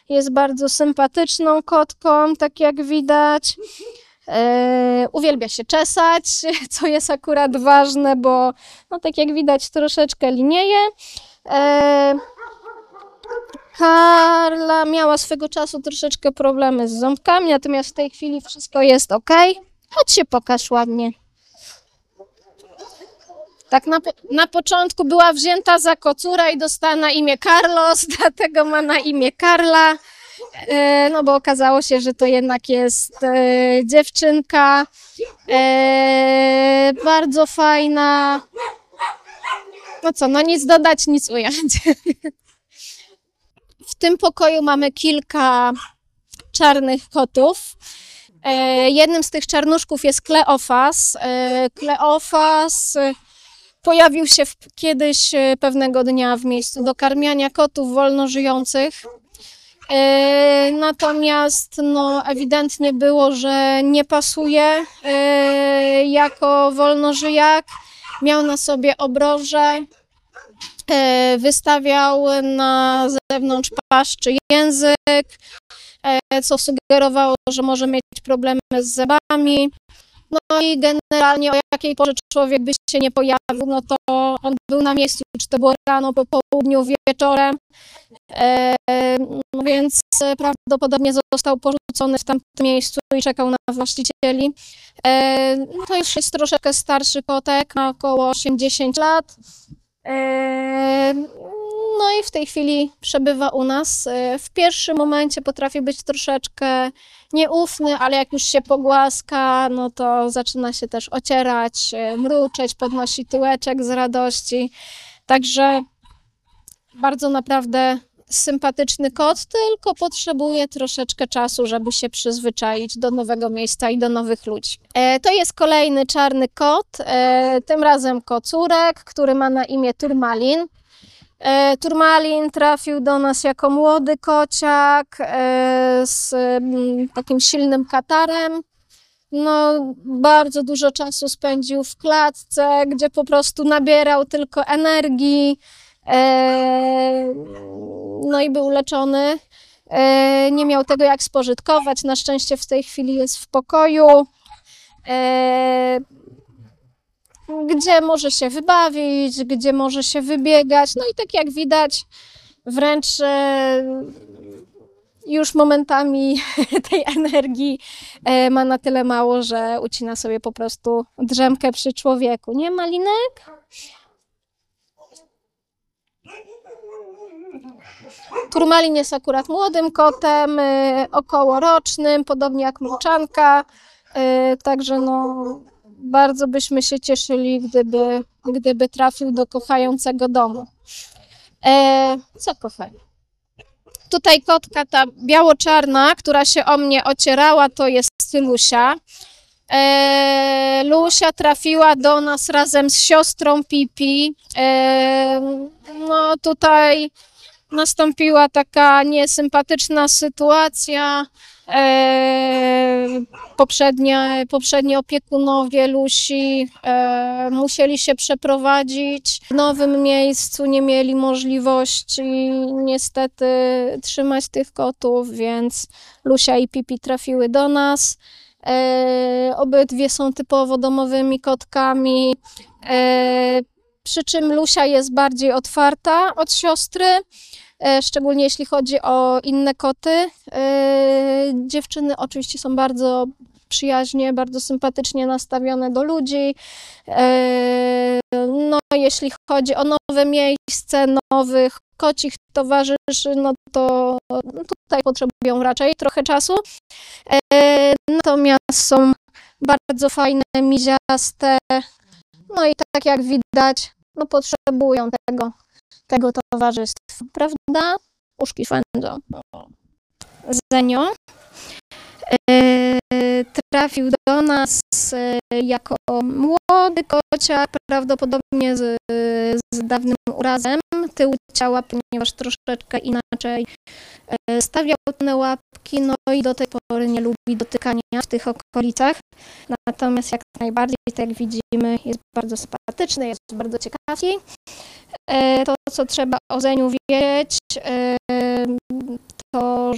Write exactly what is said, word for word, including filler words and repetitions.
Jest bardzo sympatyczną kotką, tak jak widać. E, uwielbia się czesać, co jest akurat ważne, bo no, tak jak widać troszeczkę linieje. E, Karla miała swego czasu troszeczkę problemy z ząbkami, natomiast w tej chwili wszystko jest ok. Chodź się pokaż ładnie. Tak na, na początku była wzięta za kocura i dostała na imię Carlos, dlatego ma na imię Karla, e, no bo okazało się, że to jednak jest e, dziewczynka, e, bardzo fajna. No co, no nic dodać, nic ująć. W tym pokoju mamy kilka czarnych kotów. E, jednym z tych czarnuszków jest Kleofas. E, Kleofas pojawił się w, kiedyś e, pewnego dnia w miejscu do karmiania kotów wolno żyjących. E, natomiast no, ewidentnie było, że nie pasuje e, jako wolnożyjak. Miał na sobie obroże. Wystawiał na zewnątrz paszczy język, co sugerowało, że może mieć problemy z zębami. No i generalnie o jakiej porze człowiek by się nie pojawił, no to on był na miejscu, czy to było rano, po południu, wieczorem, e, no więc prawdopodobnie został porzucony w tamtym miejscu i czekał na właścicieli. E, no to już jest troszeczkę starszy kotek, ma około osiemdziesiąt lat. No i w tej chwili przebywa u nas. W pierwszym momencie potrafi być troszeczkę nieufny, ale jak już się pogłaska, no to zaczyna się też ocierać, mruczeć, podnosi tyłeczek z radości. Także bardzo naprawdę sympatyczny kot, tylko potrzebuje troszeczkę czasu, żeby się przyzwyczaić do nowego miejsca i do nowych ludzi. E, to jest kolejny czarny kot, e, tym razem kocurek, który ma na imię Turmalin. E, Turmalin trafił do nas jako młody kociak e, z m, takim silnym katarem. No, bardzo dużo czasu spędził w klatce, gdzie po prostu nabierał tylko energii. No i był leczony, nie miał tego jak spożytkować, na szczęście w tej chwili jest w pokoju, gdzie może się wybawić, gdzie może się wybiegać, no i tak jak widać wręcz już momentami tej energii ma na tyle mało, że ucina sobie po prostu drzemkę przy człowieku, nie Malinek? Turmalin jest akurat młodym kotem, y, okołorocznym, podobnie jak mruczanka, y, także no, bardzo byśmy się cieszyli, gdyby, gdyby trafił do kochającego domu. E, co kochani? Tutaj kotka ta biało-czarna, która się o mnie ocierała, to jest Lusia. E, Lusia trafiła do nas razem z siostrą Pipi. E, no tutaj nastąpiła taka niesympatyczna sytuacja. E, poprzednie, poprzedni opiekunowie Lusi e, musieli się przeprowadzić w nowym miejscu, nie mieli możliwości niestety trzymać tych kotów, więc Lusia i Pipi trafiły do nas. E, obydwie są typowo domowymi kotkami, e, przy czym Lusia jest bardziej otwarta od siostry, e, szczególnie jeśli chodzi o inne koty. E, dziewczyny oczywiście są bardzo przyjaźnie, bardzo sympatycznie nastawione do ludzi. E, no, jeśli chodzi o nowe miejsce, nowych kocich towarzyszy, no to tutaj potrzebują raczej trochę czasu. E, natomiast są bardzo fajne, miziaste, no i tak jak widać, no potrzebują tego, tego towarzystwa, prawda? Uszki szwędzą. Zenio e, trafił do nas e, jako młody kociak, prawdopodobnie z, z dawnym urazem tyłu ciała, ponieważ troszeczkę inaczej e, stawiał te łapki, no i do tej pory nie lubi dotykania w tych okolicach. Natomiast jak najbardziej, tak jak widzimy, jest bardzo sympatyczny, jest bardzo ciekawy. E, to, co trzeba o Zeniu wiedzieć, e, to,